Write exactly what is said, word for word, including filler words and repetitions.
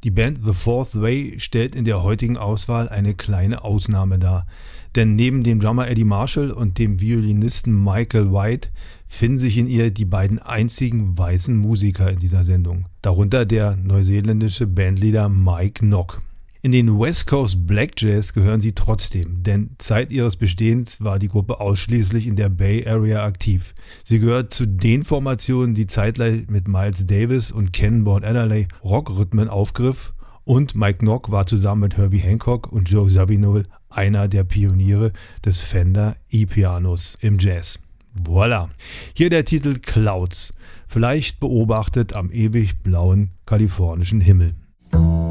Die Band The Fourth Way stellt in der heutigen Auswahl eine kleine Ausnahme dar. Denn neben dem Drummer Eddie Marshall und dem Violinisten Michael White finden sich in ihr die beiden einzigen weißen Musiker in dieser Sendung. Darunter der neuseeländische Bandleader Mike Nock. In den West Coast Black Jazz gehören sie trotzdem, denn Zeit ihres Bestehens war die Gruppe ausschließlich in der Bay Area aktiv. Sie gehört zu den Formationen, die zeitgleich mit Miles Davis und Cannonball Adderley Rockrhythmen aufgriff, und Mike Nock war zusammen mit Herbie Hancock und Joe Zawinul einer der Pioniere des Fender E-Pianos im Jazz. Voilà! Hier der Titel Clouds, vielleicht beobachtet am ewig blauen kalifornischen Himmel.